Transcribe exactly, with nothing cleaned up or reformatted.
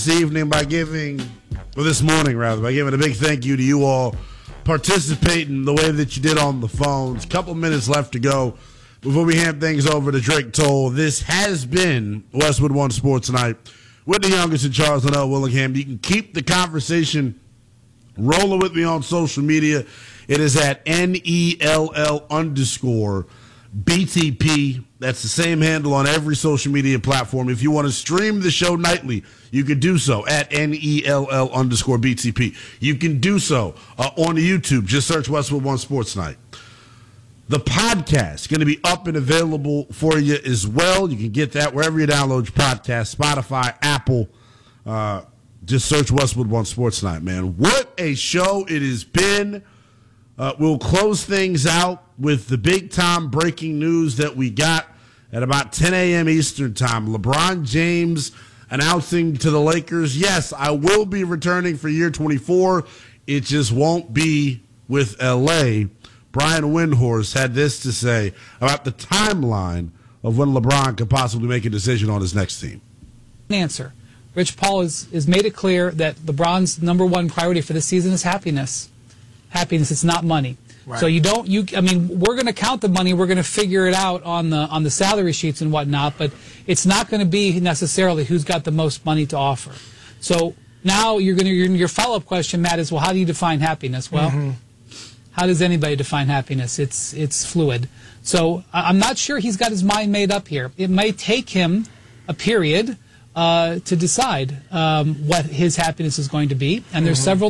this evening by giving, or this morning rather, by giving a big thank you to you all participating the way that you did on the phones. Couple minutes left to go before we hand things over to Drake Toll. This has been Westwood One Sports Night with the youngest in Charles Linnell Willingham. You can keep the conversation rolling with me on social media. It is at N E L L underscore B T P. That's the same handle on every social media platform. If you want to stream the show nightly, you can do so at N E L L underscore B T P. You can do so uh, on YouTube. Just search Westwood One Sports Night. The podcast is going to be up and available for you as well. You can get that wherever you download your podcast, Spotify, Apple. Uh, just search Westwood One Sports Night, man. What a show it has been. Uh, we'll close things out with the big-time breaking news that we got at about ten a.m. Eastern time. LeBron James announcing to the Lakers, yes, I will be returning for year twenty-four. It just won't be with L A. Brian Windhorst had this to say about the timeline of when LeBron could possibly make a decision on his next team. Answer. Rich Paul has, has made it clear that LeBron's number one priority for this season is happiness. Happiness, it's not money. Right. So you don't, you. I mean, we're going to count the money. We're going to figure it out on the on the salary sheets and whatnot, but it's not going to be necessarily who's got the most money to offer. So now you're going to, your, your follow-up question, Matt, is, well, how do you define happiness? Well, mm-hmm. How does anybody define happiness? It's it's fluid. So I'm not sure he's got his mind made up here. It may take him a period uh, to decide um, what his happiness is going to be, and there's mm-hmm. several